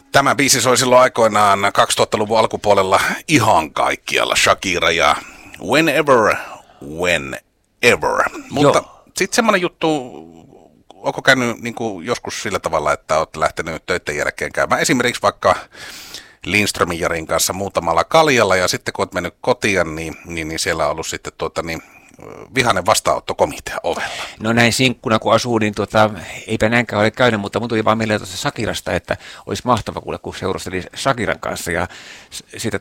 Tämä biisi soi silloin aikoinaan 2000-luvun alkupuolella ihan kaikkialla. Shakira ja Whenever. Mutta sitten semmoinen juttu, onko käynyt niin kuin joskus sillä tavalla, että olet lähtenyt töiden jälkeen käymään esimerkiksi vaikka Lindströmin Jarin kanssa muutamalla kaljalla ja sitten kun olet mennyt kotiin, niin siellä on ollut sitten vihainen vastaanottokomitea ovella. No näin sinkkuna kun asuu, niin eipä näinkään ole käynyt, mutta mun tuli vaan mieleen tuosta Shakirasta, että olisi mahtava kuule, kun seurusteli Shakiran kanssa ja sitten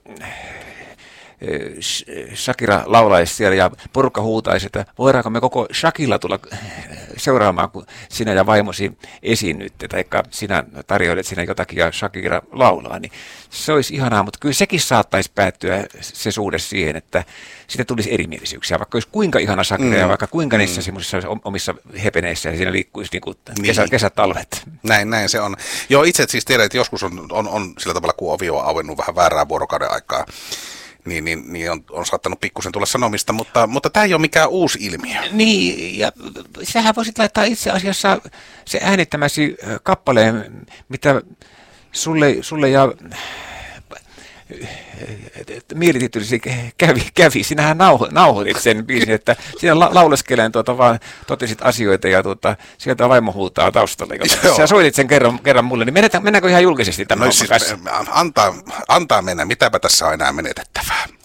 Shakira laulaisi siellä ja porukka huutaisi, että voidaanko me koko Shakilla tulla seuraamaan, kun sinä ja vaimosi esiinnytte, tai sinä tarjoilet sinä jotakin ja Shakira laulaa, niin se olisi ihanaa, mutta kyllä sekin saattaisi päättyä se suhde siihen, että siitä tulisi erimielisyyksiä, vaikka olisi kuinka ihana Shakira ja vaikka kuinka niissä semmoisissa omissa hepeneissä ja siinä liikkuisi niin kuin kesät, talvet. Näin se on. Joo, itse siis tiedän, että joskus on sillä tavalla, kun ovi on auennut vähän väärää vuorokauden aikaa, niin on saattanut pikkusen tulla sanomista, mutta tämä ei ole mikään uusi ilmiö. Niin, ja sähän voisit laittaa itse asiassa se äänittämäsi kappaleen, mitä sulle ja mielitityllisi kävi. Sinähän nauhoitit sen biisin, että siinä lauleskelen vaan totesit asioita ja sieltä vaimo huutaa taustalla. Sä soitit sen kerran mulle, niin mennäänkö ihan julkisesti tämän kanssa? Antaa mennä, mitäpä tässä on enää menetettävää.